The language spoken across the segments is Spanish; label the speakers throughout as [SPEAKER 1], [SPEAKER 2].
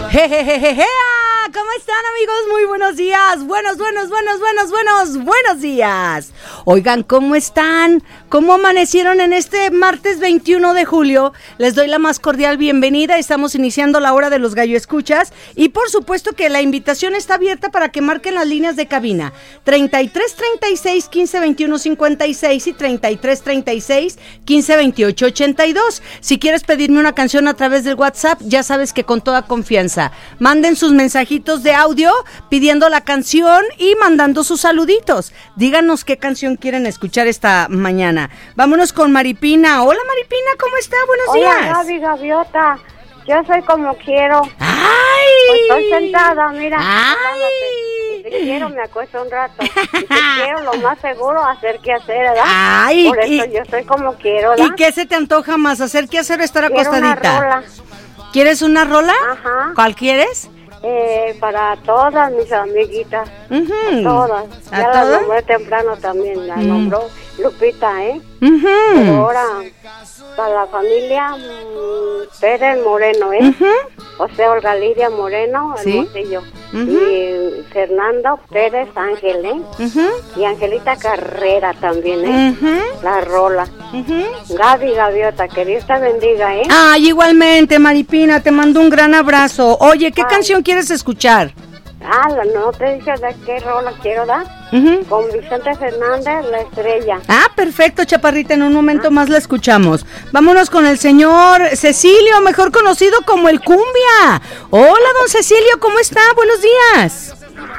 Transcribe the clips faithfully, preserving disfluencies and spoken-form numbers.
[SPEAKER 1] Jejejeje, ¿cómo están, amigos? Muy buenos días, buenos, buenos, buenos, buenos, buenos, buenos días. Oigan, ¿cómo están? ¿Cómo amanecieron en este martes veintiuno de julio? Les doy la más cordial bienvenida, estamos iniciando la hora de los gallo escuchas y por supuesto que la invitación está abierta para que marquen las líneas de cabina treinta y tres, treinta y seis, quince, veintiuno, cincuenta y seis y treinta y tres, treinta y seis, quince, veintiocho, ochenta y dos. Si quieres pedirme una canción a través del WhatsApp, ya sabes que con toda confianza. Manden sus mensajitos de audio pidiendo la canción y mandando sus saluditos. Díganos qué canción quieren escuchar esta mañana. Vámonos con Maripina. Hola, Maripina, ¿cómo está? Buenos
[SPEAKER 2] Hola,
[SPEAKER 1] días.
[SPEAKER 2] Hola, Gaby Gaviota. Yo soy como quiero.
[SPEAKER 1] ¡Ay!
[SPEAKER 2] Pues estoy sentada, mira.
[SPEAKER 1] ¡Ay!
[SPEAKER 2] Si te quiero, me acuesto un rato. Si te quiero, lo más seguro, hacer qué hacer, ¿verdad?
[SPEAKER 1] ¡Ay!
[SPEAKER 2] Por eso
[SPEAKER 1] y,
[SPEAKER 2] yo soy como quiero, ¿verdad?
[SPEAKER 1] ¿Y qué se te antoja más? ¿Hacer qué hacer o estar
[SPEAKER 2] Quiero
[SPEAKER 1] acostadita?
[SPEAKER 2] una rola.
[SPEAKER 1] ¿Quieres una rola?
[SPEAKER 2] Ajá.
[SPEAKER 1] ¿Cuál quieres?
[SPEAKER 2] Eh, para todas mis amiguitas.
[SPEAKER 1] Uh-huh.
[SPEAKER 2] Todas.
[SPEAKER 1] ¿A
[SPEAKER 2] Ya
[SPEAKER 1] todas?
[SPEAKER 2] la nombré temprano también. La
[SPEAKER 1] Mm.
[SPEAKER 2] nombró Lupita, ¿eh?
[SPEAKER 1] Uh-huh.
[SPEAKER 2] Pero ahora, para la familia mm, Pérez Moreno, ¿eh?
[SPEAKER 1] Uh-huh.
[SPEAKER 2] José Olga Lidia Moreno,
[SPEAKER 1] ¿Sí?
[SPEAKER 2] Hermosillo.
[SPEAKER 1] Uh-huh.
[SPEAKER 2] Y Fernando Pérez Ángel, ¿eh?
[SPEAKER 1] Uh-huh.
[SPEAKER 2] Y Angelita Carrera también, ¿eh?
[SPEAKER 1] Uh-huh.
[SPEAKER 2] La rola.
[SPEAKER 1] Uh-huh.
[SPEAKER 2] Gaby Gaviota, que Dios te bendiga, ¿eh?
[SPEAKER 1] Ay, igualmente, Maripina, te mando un gran abrazo. Oye, ¿qué
[SPEAKER 2] Ay.
[SPEAKER 1] canción quieres escuchar?
[SPEAKER 2] Ah, no te dije de qué rola quiero dar.
[SPEAKER 1] Uh-huh.
[SPEAKER 2] Con Vicente Fernández, La Estrella.
[SPEAKER 1] Ah, perfecto, Chaparrita, en un momento más la escuchamos. Vámonos con el señor Cecilio, mejor conocido como el Cumbia. Hola, don Cecilio, ¿cómo está? Buenos días.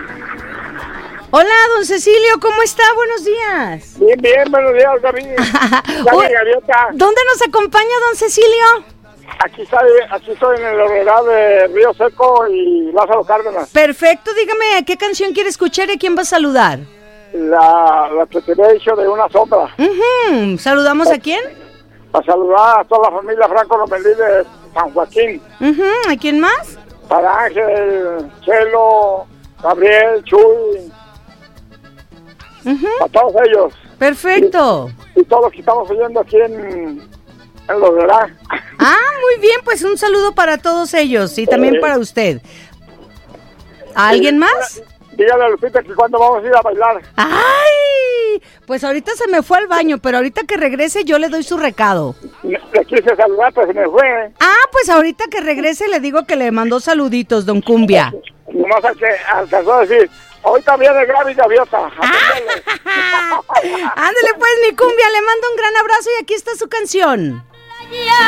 [SPEAKER 1] Hola, don Cecilio, ¿cómo está? Buenos días.
[SPEAKER 3] Bien, bien, buenos días, Gaby.
[SPEAKER 1] Oye,
[SPEAKER 3] Gaby Gaviota.
[SPEAKER 1] ¿dónde nos acompaña don Cecilio?
[SPEAKER 3] Aquí estoy, aquí estoy en el Horredal de Río Seco y Lázaro Cárdenas.
[SPEAKER 1] Perfecto, dígame, ¿qué canción quiere escuchar y a quién va a saludar?
[SPEAKER 3] La, la que te he dicho de Una Sombra.
[SPEAKER 1] Uh-huh. ¿Saludamos a quién?
[SPEAKER 3] Para saludar a toda la familia Franco Lomelí de San Joaquín.
[SPEAKER 1] Uh-huh. ¿A quién más?
[SPEAKER 3] Para Ángel, Chelo, Gabriel, Chuy.
[SPEAKER 1] Uh-huh.
[SPEAKER 3] Para todos ellos.
[SPEAKER 1] Perfecto.
[SPEAKER 3] Y, y todos los que estamos oyendo aquí en, en el Horredal.
[SPEAKER 1] Ah, muy bien, pues un saludo para todos ellos y también
[SPEAKER 3] Sí.
[SPEAKER 1] para usted. ¿Alguien más?
[SPEAKER 3] Dígale a Lupita que cuando vamos a ir a bailar.
[SPEAKER 1] ¡Ay! Pues ahorita se me fue al baño, pero ahorita que regrese yo le doy su recado.
[SPEAKER 3] Le quise saludar, pero se me fue.
[SPEAKER 1] Ah, pues ahorita que regrese le digo que le mandó saluditos, don Cumbia.
[SPEAKER 3] Nomás al que alcanzó a decir, ahorita viene Gaby Gaviota. Aténdele.
[SPEAKER 1] Ándale pues, mi Cumbia, le mando un gran abrazo y aquí está su canción.